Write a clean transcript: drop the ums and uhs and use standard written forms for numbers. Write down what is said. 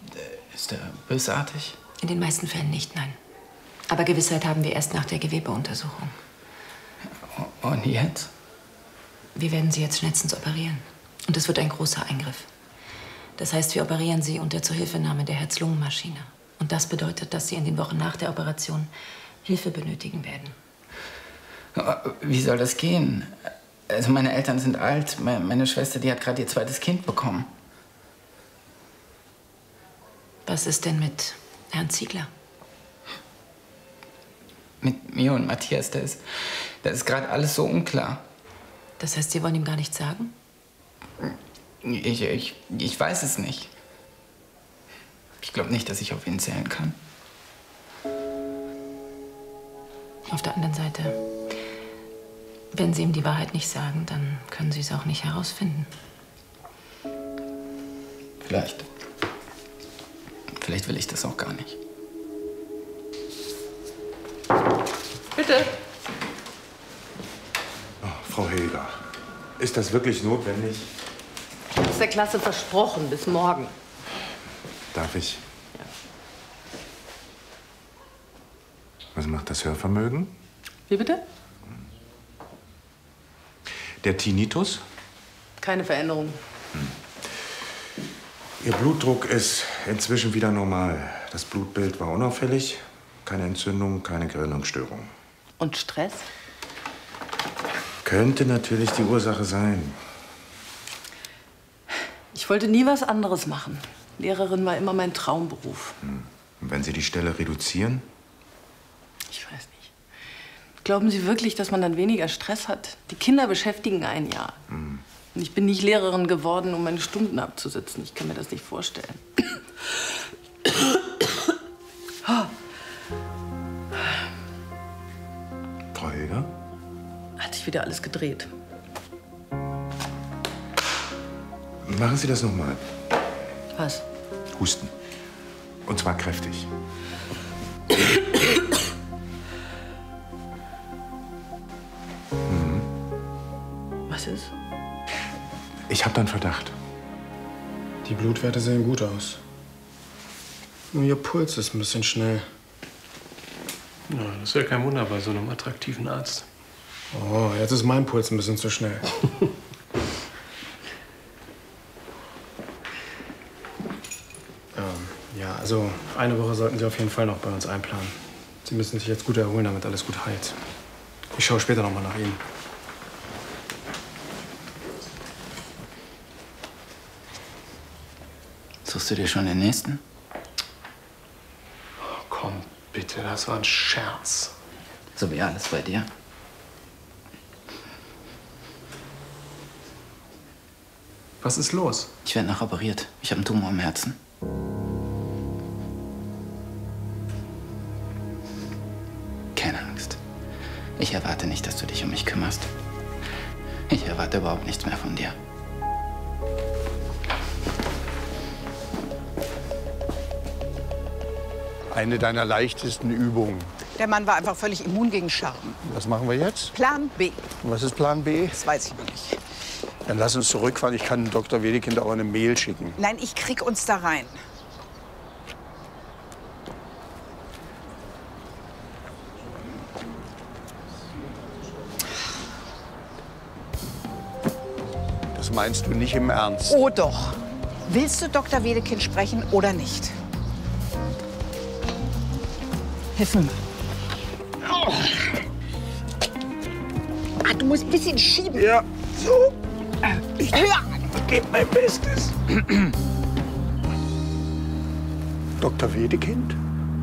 Ist er bösartig? In den meisten Fällen nicht, nein. Aber Gewissheit haben wir erst nach der Gewebeuntersuchung. Und jetzt? Wir werden Sie jetzt schnellstens operieren. Und es wird ein großer Eingriff. Das heißt, wir operieren Sie unter Zuhilfenahme der Herz-Lungen-Maschine. Und das bedeutet, dass Sie in den Wochen nach der Operation Hilfe benötigen werden. Wie soll das gehen? Also meine Eltern sind alt. Meine Schwester, die hat gerade ihr zweites Kind bekommen. Was ist denn mit Herrn Ziegler? Mit mir und Matthias, da ist gerade alles so unklar. Das heißt, Sie wollen ihm gar nichts sagen? Ich weiß es nicht. Ich glaube nicht, dass ich auf ihn zählen kann. Auf der anderen Seite, wenn Sie ihm die Wahrheit nicht sagen, dann können Sie es auch nicht herausfinden. Vielleicht. Vielleicht will ich das auch gar nicht. Bitte. Oh, Frau Hilger, ist das wirklich notwendig? Ich habe es der Klasse versprochen, bis morgen. Darf ich? Ja. Was macht das Hörvermögen? Wie bitte? Der Tinnitus? Keine Veränderung. Ihr Blutdruck ist inzwischen wieder normal. Das Blutbild war unauffällig. Keine Entzündung, keine Gerinnungsstörung. Und Stress? Könnte natürlich die Ursache sein. Ich wollte nie was anderes machen. Lehrerin war immer mein Traumberuf. Und wenn Sie die Stelle reduzieren? Ich weiß nicht. Glauben Sie wirklich, dass man dann weniger Stress hat? Die Kinder beschäftigen einen ja. Und ich bin nicht Lehrerin geworden, um meine Stunden abzusitzen. Ich kann mir das nicht vorstellen. Frau Hilger? Hat sich wieder alles gedreht. Machen Sie das noch mal. Was? Husten. Und zwar kräftig. Was ist? Ich habe da einen Verdacht. Die Blutwerte sehen gut aus. Nur Ihr Puls ist ein bisschen schnell. Ja, das ist ja kein Wunder bei so einem attraktiven Arzt. Oh, jetzt ist mein Puls ein bisschen zu schnell. Ja, also eine Woche sollten Sie auf jeden Fall noch bei uns einplanen. Sie müssen sich jetzt gut erholen, damit alles gut heilt. Ich schaue später noch mal nach Ihnen. Suchst du dir schon den nächsten? Oh, komm, bitte, das war ein Scherz. So wie alles bei dir. Was ist los? Ich werde nachoperiert. Ich habe einen Tumor im Herzen. Keine Angst. Ich erwarte nicht, dass du dich um mich kümmerst. Ich erwarte überhaupt nichts mehr von dir. Eine deiner leichtesten Übungen. Der Mann war einfach völlig immun gegen Scherben. Was machen wir jetzt? Plan B. Und was ist Plan B? Das weiß ich noch nicht. Dann lass uns zurückfahren. Ich kann Dr. Wedekind auch eine Mail schicken. Nein, ich krieg uns da rein. Das meinst du nicht im Ernst? Oh doch. Willst du Dr. Wedekind sprechen oder nicht? Hilf mir mal. Oh. Ah, du musst ein bisschen schieben. Ja, so. Ich gebe mein Bestes. Dr. Wedekind?